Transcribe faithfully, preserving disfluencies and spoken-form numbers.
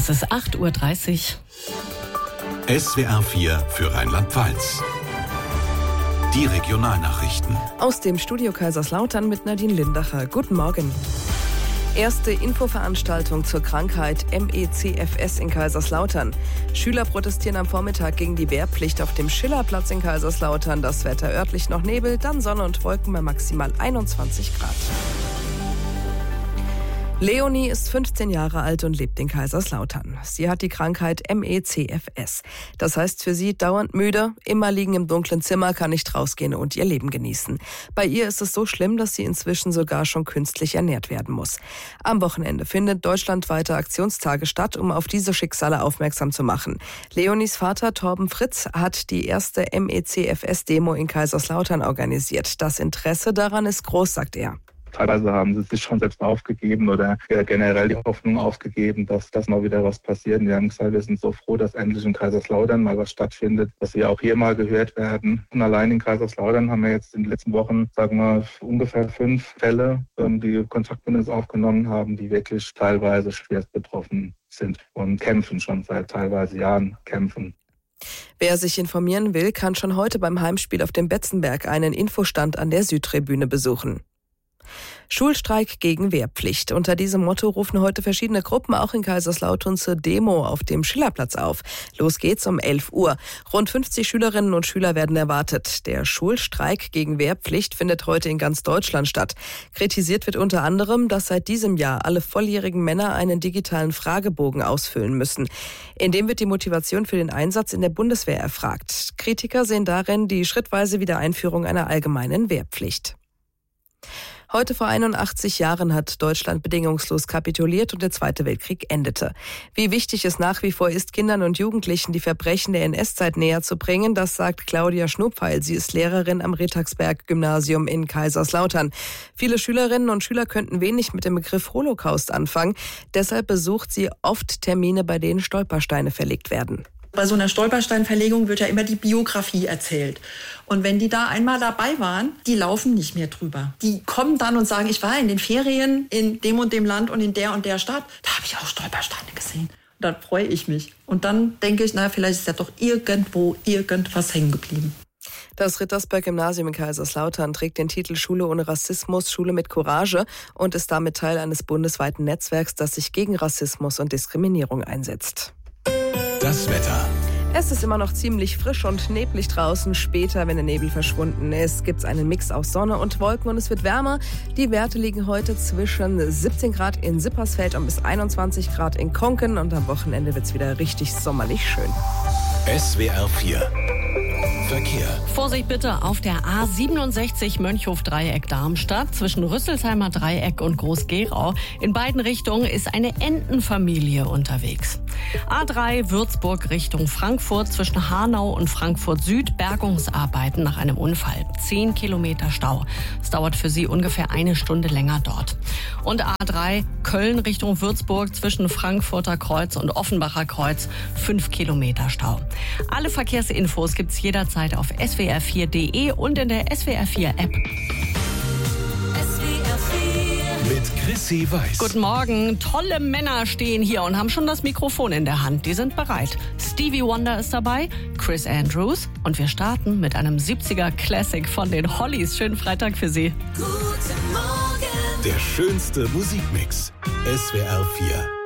Es ist acht Uhr dreißig. S W R vier für Rheinland-Pfalz. Die Regionalnachrichten. Aus dem Studio Kaiserslautern mit Nadine Lindacher. Guten Morgen. Erste Infoveranstaltung zur Krankheit M E C F S in Kaiserslautern. Schüler protestieren am Vormittag gegen die Wehrpflicht auf dem Schillerplatz in Kaiserslautern. Das Wetter örtlich noch Nebel, dann Sonne und Wolken bei maximal einundzwanzig Grad. Leonie ist fünfzehn Jahre alt und lebt in Kaiserslautern. Sie hat die Krankheit M E C F S. Das heißt für sie dauernd müde, immer liegen im dunklen Zimmer, kann nicht rausgehen und ihr Leben genießen. Bei ihr ist es so schlimm, dass sie inzwischen sogar schon künstlich ernährt werden muss. Am Wochenende findet deutschlandweite Aktionstage statt, um auf diese Schicksale aufmerksam zu machen. Leonies Vater Torben Fritz hat die erste M E C F S-Demo in Kaiserslautern organisiert. Das Interesse daran ist groß, sagt er. Teilweise haben sie sich schon selbst aufgegeben oder generell die Hoffnung aufgegeben, dass das mal wieder was passiert. Die haben gesagt, wir sind so froh, dass endlich in Kaiserslautern mal was stattfindet, dass wir auch hier mal gehört werden. Und allein in Kaiserslautern haben wir jetzt in den letzten Wochen, sagen wir, ungefähr fünf Fälle, die Kontakt mit uns aufgenommen haben, die wirklich teilweise schwerst betroffen sind und kämpfen, schon seit teilweise Jahren kämpfen. Wer sich informieren will, kann schon heute beim Heimspiel auf dem Betzenberg einen Infostand an der Südtribüne besuchen. Schulstreik gegen Wehrpflicht. Unter diesem Motto rufen heute verschiedene Gruppen auch in Kaiserslautern zur Demo auf dem Schillerplatz auf. Los geht's um elf Uhr. Rund fünfzig Schülerinnen und Schüler werden erwartet. Der Schulstreik gegen Wehrpflicht findet heute in ganz Deutschland statt. Kritisiert wird unter anderem, dass seit diesem Jahr alle volljährigen Männer einen digitalen Fragebogen ausfüllen müssen. In dem wird die Motivation für den Einsatz in der Bundeswehr erfragt. Kritiker sehen darin die schrittweise Wiedereinführung einer allgemeinen Wehrpflicht. Heute vor einundachtzig Jahren hat Deutschland bedingungslos kapituliert und der Zweite Weltkrieg endete. Wie wichtig es nach wie vor ist, Kindern und Jugendlichen die Verbrechen der N S-Zeit näher zu bringen, das sagt Claudia Schnupfeil. Sie ist Lehrerin am Rittagsberg-Gymnasium in Kaiserslautern. Viele Schülerinnen und Schüler könnten wenig mit dem Begriff Holocaust anfangen. Deshalb besucht sie oft Termine, bei denen Stolpersteine verlegt werden. Bei so einer Stolpersteinverlegung wird ja immer die Biografie erzählt. Und wenn die da einmal dabei waren, die laufen nicht mehr drüber. Die kommen dann und sagen, ich war in den Ferien in dem und dem Land und in der und der Stadt. Da habe ich auch Stolpersteine gesehen. Und dann freue ich mich. Und dann denke ich, na, vielleicht ist ja doch irgendwo irgendwas hängen geblieben. Das Rittersberg-Gymnasium in Kaiserslautern trägt den Titel Schule ohne Rassismus, Schule mit Courage und ist damit Teil eines bundesweiten Netzwerks, das sich gegen Rassismus und Diskriminierung einsetzt. Das Wetter. Es ist immer noch ziemlich frisch und neblig draußen. Später, wenn der Nebel verschwunden ist, gibt es einen Mix aus Sonne und Wolken und es wird wärmer. Die Werte liegen heute zwischen siebzehn Grad in Sippersfeld und bis einundzwanzig Grad in Konken. Und am Wochenende wird es wieder richtig sommerlich schön. S W R vier. Verkehr. Vorsicht bitte auf der A siebenundsechzig Mönchhof-Dreieck Darmstadt zwischen Rüsselsheimer Dreieck und Groß-Gerau. In beiden Richtungen ist eine Entenfamilie unterwegs. A drei Würzburg Richtung Frankfurt zwischen Hanau und Frankfurt Süd. Bergungsarbeiten nach einem Unfall. Zehn Kilometer Stau. Es dauert für Sie ungefähr eine Stunde länger dort. Und A drei Köln Richtung Würzburg zwischen Frankfurter Kreuz und Offenbacher Kreuz. Fünf Kilometer Stau. Alle Verkehrsinfos gibt's jederzeit auf S W R vier Punkt de und in der S W R vier App. Mit Chrissy Weiß. Guten Morgen. Tolle Männer stehen hier und haben schon das Mikrofon in der Hand. Die sind bereit. Stevie Wonder ist dabei, Chris Andrews und wir starten mit einem siebziger Classic von den Hollies. Schönen Freitag für Sie. Guten Morgen. Der schönste Musikmix. S W R vier.